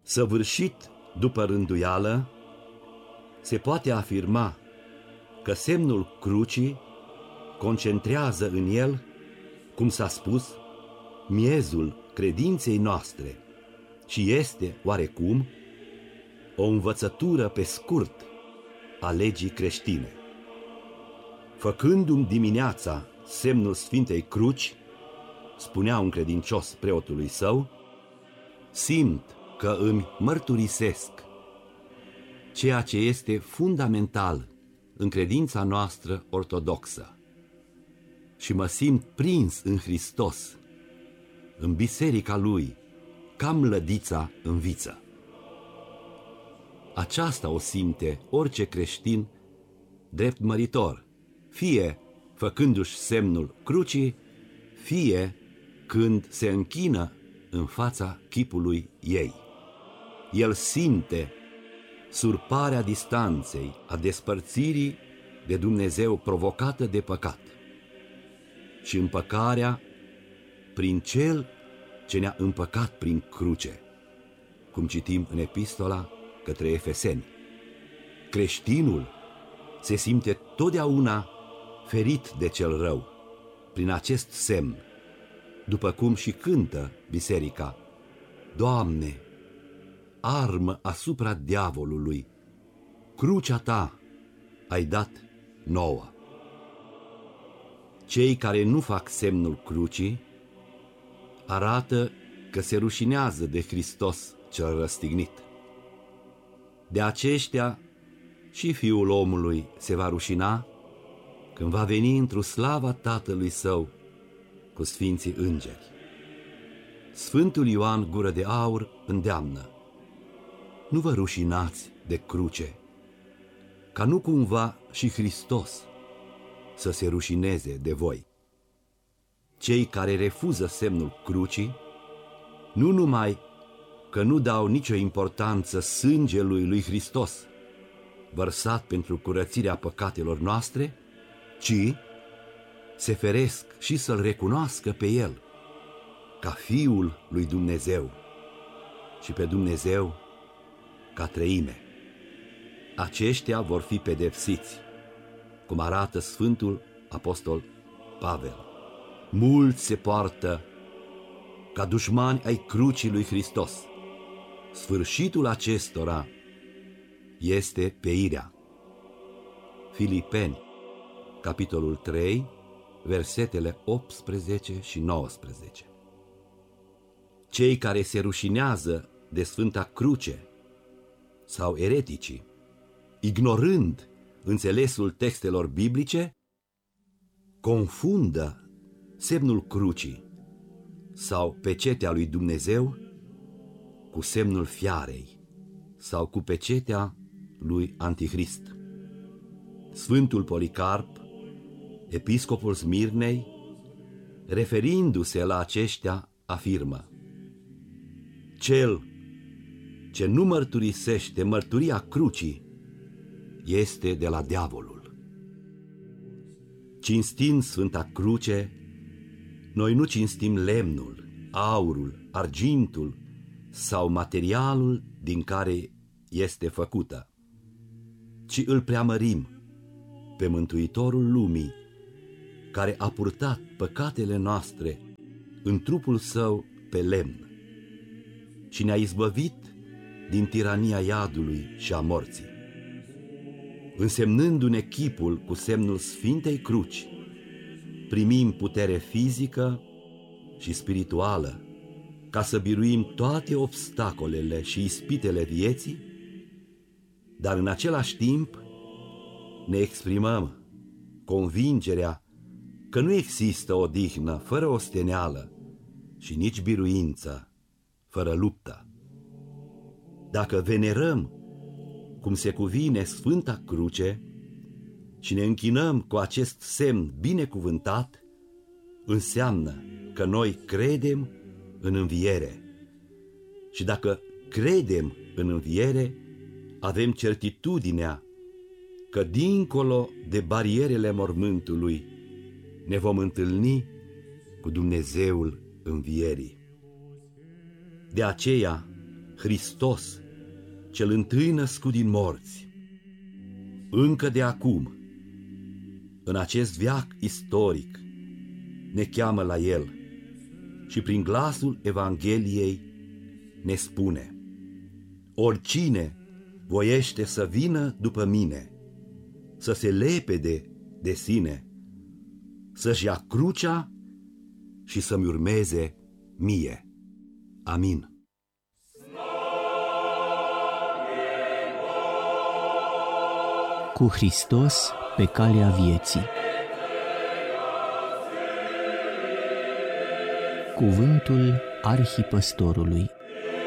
Săvârșit după rânduială, se poate afirma că semnul crucii concentrează în el, cum s-a spus, miezul credinței noastre și este, oarecum, o învățătură pe scurt a legii creștine. Făcându-mi dimineața semnul Sfintei Cruci, spunea un credincios preotului său, simt că îmi mărturisesc ceea ce este fundamental în credința noastră ortodoxă și mă simt prins în Hristos, în biserica Lui, ca mlădița în viță. Aceasta o simte orice creștin drept măritor, fie făcându-și semnul crucii, fie când se închină în fața chipului ei. El simte surparea distanței, a despărțirii de Dumnezeu provocată de păcat și împăcarea prin Cel ce ne-a împăcat prin cruce, cum citim în epistola către Efeseni. Creștinul se simte totdeauna ferit de cel rău prin acest semn, după cum și cântă biserica: Doamne, armă asupra diavolului, crucea Ta ai dat nouă. Cei care nu fac semnul crucii arată că se rușinează de Hristos cel răstignit. De aceștia și Fiul omului se va rușina când va veni într-o slava Tatălui Său cu sfinții îngeri. Sfântul Ioan Gură de Aur îndeamnă: nu vă rușinați de cruce, ca nu cumva și Hristos să se rușineze de voi. Cei care refuză semnul crucii, nu numai că nu dau nicio importanță sângelui lui Hristos, vărsat pentru curățirea păcatelor noastre, ci se feresc și să-L recunoască pe El ca Fiul lui Dumnezeu și pe Dumnezeu ca treime. Aceștia vor fi pedepsiți, cum arată Sfântul Apostol Pavel. Mulți se poartă ca dușmani ai crucii lui Hristos. Sfârșitul acestora este peirea. Filipeni, capitolul 3, versetele 18 și 19. Cei care se rușinează de Sfânta Cruce sau ereticii, ignorând înțelesul textelor biblice, confundă semnul crucii sau pecetea lui Dumnezeu cu semnul fiarei sau cu pecetea lui Antichrist. Sfântul Policarp, episcopul Smirnei, referindu-se la aceștia, afirmă: cel ce nu mărturisește mărturia crucii este de la diavolul. Cinstind Sfânta Cruce, noi nu cinstim lemnul, aurul, argintul sau materialul din care este făcută, ci îl preamărim pe Mântuitorul lumii, care a purtat păcatele noastre în trupul Său pe lemn și ne-a izbăvit din tirania iadului și a morții. Însemnându-ne chipul cu semnul Sfintei Cruci, primim putere fizică și spirituală ca să biruim toate obstacolele și ispitele vieții, dar în același timp ne exprimăm convingerea că nu există odihnă fără osteneală și nici biruință fără luptă. Dacă venerăm cum se cuvine Sfânta Cruce și ne închinăm cu acest semn binecuvântat, înseamnă că noi credem în înviere. Și dacă credem în înviere, avem certitudinea că dincolo de barierele mormântului ne vom întâlni cu Dumnezeul învierii. De aceea, Hristos, cel întâi născut din morți, încă de acum, în acest veac istoric, ne cheamă la El și prin glasul Evangheliei ne spune: oricine voiește să vină după mine, să se lepede de sine, să-și ia crucea și să-mi urmeze mie. Amin. Cu Hristos pe calea vieții. Cuvântul Arhipăstorului.